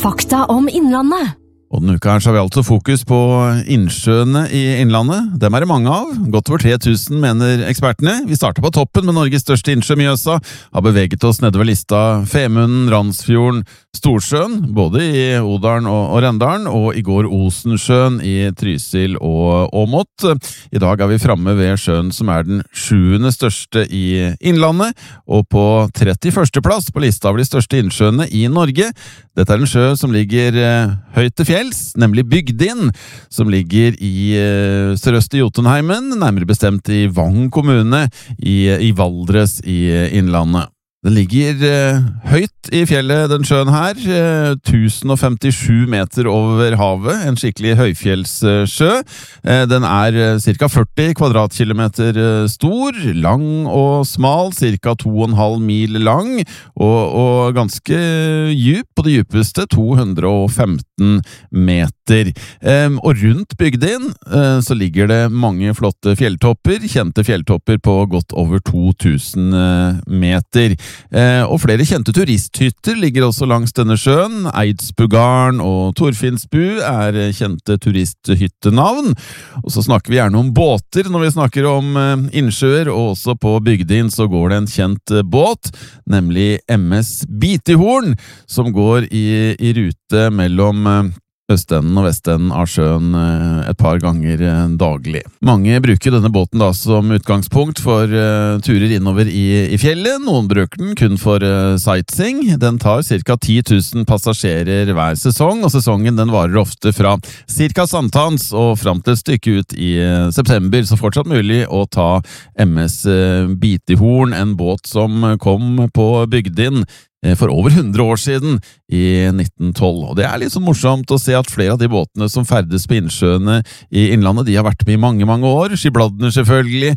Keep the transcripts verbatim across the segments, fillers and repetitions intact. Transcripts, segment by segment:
Fakta om Innlandet. Og denne uka her så har vi altså fokus på innsjøene i Innlandet. Dem er det mange av. Godt over tre tusen, mener ekspertene. Vi starter på toppen med Norges største innsjø, Mjøsa. Har beveget oss nedover lista Femunden, Randsfjorden, Storsjøen, både i Odalen og, og Rendalen, og i går Osensjøen i Trysil og Åmot. I dag er vi framme ved sjøen som er den sjuende største i Innlandet, og på trettiførste plass på lista over de største innsjøene i Norge. Dette er en sjø som ligger eh, høyt til fjells, nemlig Bygdin, som ligger i eh, sørøst i Jotunheimen, nærmere bestemt i Vang kommune i, i Valdres i Innlandet. Den ligger eh, høyt i fjellet, den sjøen her, eh, tusen og femtisju meter over havet, en skikkelig høyfjellssjø. Eh, den er eh, cirka førti kvadratkilometer eh, stor, lang og smal, cirka to og en halv mil lang, og, og ganske djup, på det djupeste to hundre og femten meter. Eh, og rundt Bygdin eh, så ligger det mange flotte fjelltopper, kjente fjelltopper på godt over to tusen eh, meter. Eh, og flere kjente turisthytter ligger også langs denne sjøen. Eidsbugarden og Torfinnsbu er kjente turisthyttenavn. Og så snakker vi gjerne om båter når vi snakker om eh, innsjøer, og også på Bygdin så går det en kjent eh, båt, nemlig M S Bitihorn, som går i, i rute mellom eh, østenden og vestenden av sjøen et par ganger daglig. Mange bruker denne båten da som utgangspunkt for uh, turer innover i, i fjellet. Noen bruker den kun for uh, sightseeing. Den tar cirka ti tusen passasjerer hver sesong, og sesongen den varer ofte fra cirka sankthans og frem til et stykke ut i uh, september, så fortsatt mulig å ta M S uh, Bitihorn, en båt som kom på Bygdin for over hundre år siden, i nitten tolv. Og det er litt så morsomt å se at flere av de båtene som ferdes på innsjøene i Innlandet, de har vært med i mange, mange år. Skibladner selvfølgelig,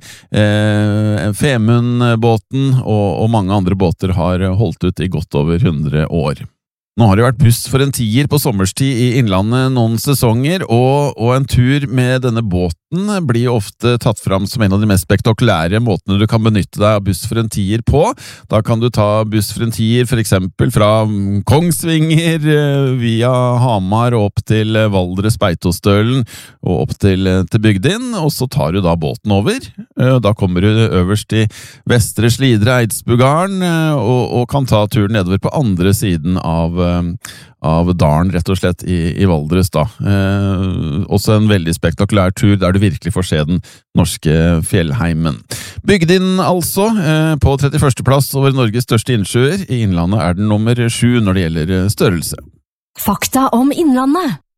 eh, Femundbåten og, og mange andre båter har holdt ut i godt over hundre år. Nå har det vært buss for en tier på sommerstid i Innlandet noen sesonger, og, og en tur med denne båten blir ofte tatt fram som en av de mest spektakulære måtene du kan benytte deg av buss for en tier på. Da kan du ta buss for en tier for eksempel fra Kongsvinger via Hamar og opp til Valdres Beitostølen og opp til, til Bygdin, og så tar du da båten over. Da kommer du øverst i Vestre Slidre, Eidsbugarden, og, og kan ta turen nedover på andre siden av av dalen, rett og slett, i, i Valdres da. Eh, også en veldig spektakulær tur der du virkelig får se den norske fjellheimen. Bygdin altså, eh, på trettiførste plass over Norges største innsjøer. I Innlandet er den nummer sju når det gjelder størrelse. Fakta om Innlandet.